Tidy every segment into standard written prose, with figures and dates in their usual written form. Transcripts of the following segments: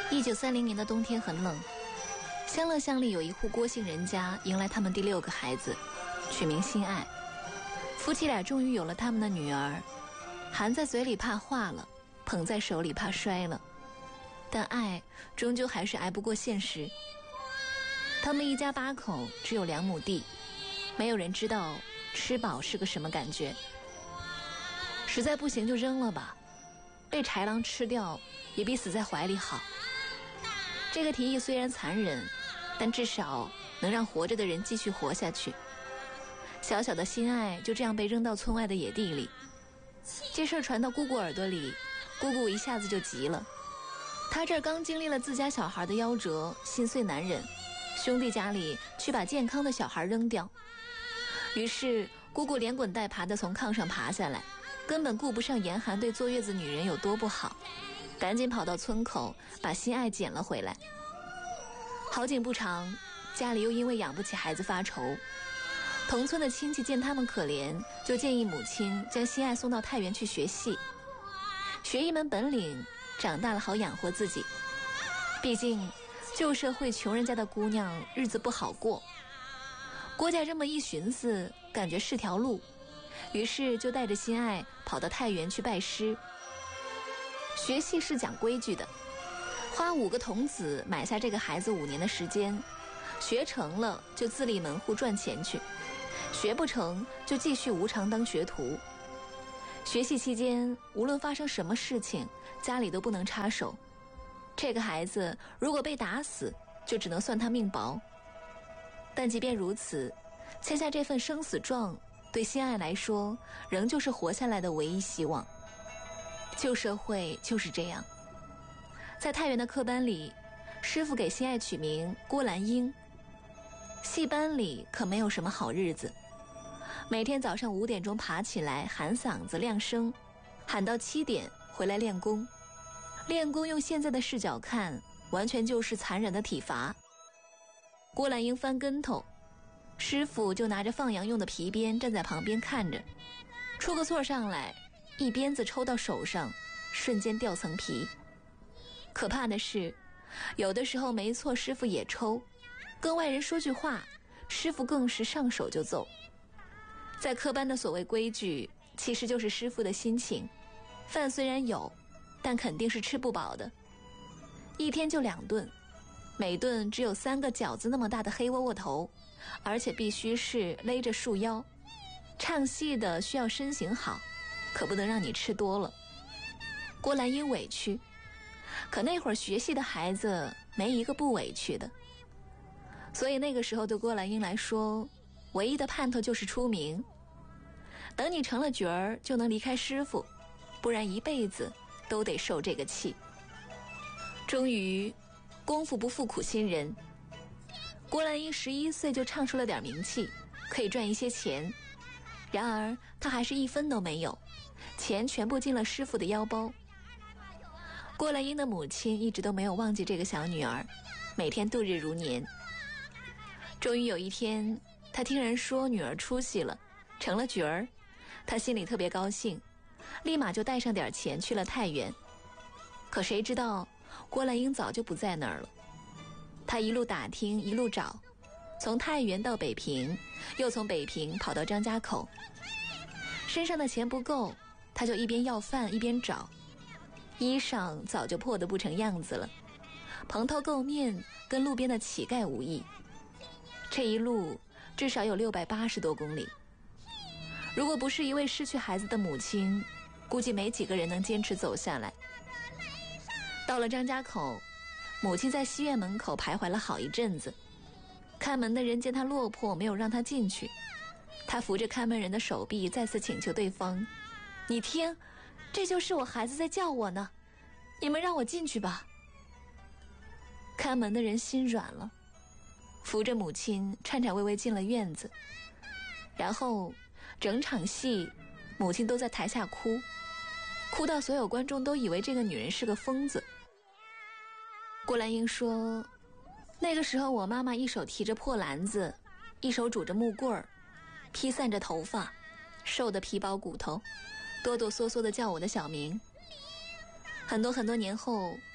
1930年的冬天很冷，乡乐乡里有一户郭姓人家迎来他们第6个孩子，取名心爱。夫妻俩终于有了他们的女儿，含在嘴里怕化了，捧在手里怕摔了，但爱终究还是挨不过现实。他们一家8口只有2亩地，没有人知道吃饱是个什么感觉。实在不行就扔了吧，被豺狼吃掉也比死在怀里好。这个提议虽然残忍，但至少能让活着的人继续活下去。小小的心爱就这样被扔到村外的野地里。这事传到姑姑耳朵里，姑姑一下子就急了。她这儿刚经历了自家小孩的夭折，心碎难忍，兄弟家里去把健康的小孩扔掉。于是姑姑连滚带爬地从炕上爬下来，根本顾不上严寒对坐月子女人有多不好，赶紧跑到村口把心爱捡了回来。好景不长，家里又因为养不起孩子发愁，同村的亲戚见他们可怜，就建议母亲将心爱送到太原去学戏，学一门本领，长大了好养活自己。毕竟旧社会穷人家的姑娘日子不好过。郭家这么一寻思，感觉是条路，于是就带着心爱跑到太原去拜师。学戏是讲规矩的，花5个童子买下这个孩子5年的时间，学成了就自立门户赚钱去，学不成就继续无偿当学徒。学戏期间无论发生什么事情，家里都不能插手。这个孩子如果被打死，就只能算他命薄。但即便如此，签下这份生死状对心爱来说仍旧是活下来的唯一希望。旧社会就是这样。在太原的科班里，师傅给心爱取名郭兰英。戏班里可没有什么好日子，每天早上5点钟爬起来喊嗓子亮声，喊到7点回来练功。练功用现在的视角看，完全就是残忍的体罚。郭兰英翻跟头，师傅就拿着放羊用的皮鞭站在旁边看着，出个错上来，一鞭子抽到手上，瞬间掉层皮。可怕的是，有的时候没错师傅也抽，跟外人说句话，师傅更是上手就揍。在科班的所谓规矩，其实就是师傅的心情。饭虽然有，但肯定是吃不饱的，一天就2顿，每顿只有3个饺子那么大的黑窝窝头，而且必须是勒着束腰。唱戏的需要身形好，可不能让你吃多了。郭兰英委屈，可那会儿学戏的孩子没一个不委屈的。所以那个时候对郭兰英来说，唯一的盼头就是出名。等你成了角儿，就能离开师傅，不然一辈子都得受这个气。终于功夫不负苦心人，郭兰英11岁就唱出了点名气，可以赚一些钱。然而她还是1分都没有，钱全部进了师傅的腰包。郭兰英的母亲一直都没有忘记这个小女儿，每天度日如年。终于有一天，她听人说女儿出息了，成了角儿，她心里特别高兴，立马就带上点钱去了太原。可谁知道郭兰英早就不在那儿了。她一路打听一路找，从太原到北平，又从北平跑到张家口。身上的钱不够，她就一边要饭一边找，衣裳早就破得不成样子了，蓬头垢面，跟路边的乞丐无异。这一路至少有680多公里，如果不是一位失去孩子的母亲，估计没几个人能坚持走下来。到了张家口，母亲在西院门口徘徊了好一阵子，看门的人见她落魄，没有让她进去。她扶着看门人的手臂，再次请求对方：你听，这就是我孩子在叫我呢，你们让我进去吧。看门的人心软了，扶着母亲颤颤巍巍进了院子。然后整场戏母亲都在台下哭，哭到所有观众都以为这个女人是个疯子。郭兰英说，那个时候我妈妈一手提着破篮子，一手拄着木棍儿，披散着头发，瘦得皮包骨头，哆哆嗦嗦地叫我的小名。很多年后，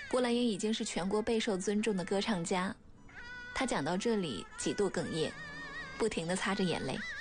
郭兰英已经是全国备受尊重的歌唱家。她讲到这里几度哽咽，不停地擦着眼泪。